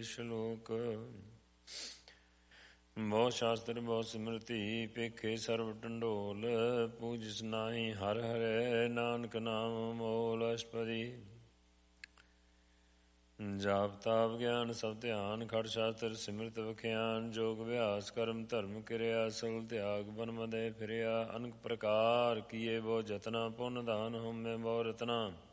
ਸ਼ਲੋਕ। ਬਹੁ ਸ਼ਾਸਤਰ ਬਹੁ ਸਿਮਰਤੀ, ਭੇਖੇ ਸਰਬ ਟੰਡੋਲ। ਪੂਜਿਸ ਨਾਹੀ ਹਰਿ ਹਰੈ, ਨਾਨਕ ਨਾਮ ਮੋਲ। ਅਸ਼ਟਪਦੀ। ਜਾਪ ਤਾਪ ਗਿਆਨ ਸਭ ਧਿਆਨ, ਖੜ ਸ਼ਾਸਤਰ ਸਿਮਰਤ ਵਖਿਆਨ। ਜੋਗ ਅਭਿਆਸ ਕਰਮ ਧਰਮ ਕਿਰਿਆ, ਸਗਲ ਤਿਆਗ ਬਨ ਮਦੈ ਫਿਰਿਆ। ਅਨਕ ਪ੍ਰਕਾਰ ਕੀਏ ਬਹੁ ਜਤਨਾ, ਪੁੰਨ ਦਾਨ ਹਉਮੈ ਬਹੁ ਰਤਨਾ।